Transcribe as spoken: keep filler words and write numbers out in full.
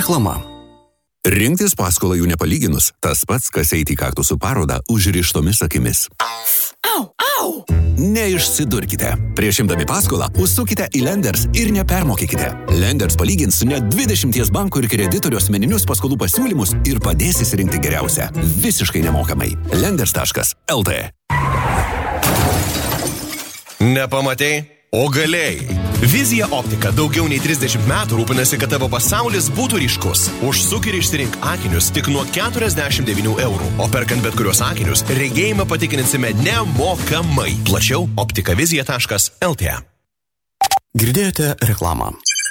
Reklama. Rinktis paskolą jų nepalyginus, tas pats, kas eiti į kaktusų parodą užrištomis akimis. Au, au! Neišsidurkite. Prieš imdami paskolą, užsukite į Lenders ir nepermokykite. Lenders palygins net dvidešimties bankų ir kreditorių asmeninius paskolų pasiūlymus ir padės įsirinkti geriausią. Visiškai nemokamai. Lenders taškas el tė. Nepamatei? O galėjai. Vizija Optika daugiau nei trisdešimt metų rūpinasi, kad tavo pasaulis būtų ryškus. Užsuk ir išsirink akinius tik nuo keturiasdešimt devynių eurų. O perkant bet kurios akinius, regėjimą patikrinsime nemokamai. Plačiau optikavizija taškas el tė. Girdėjote reklamą.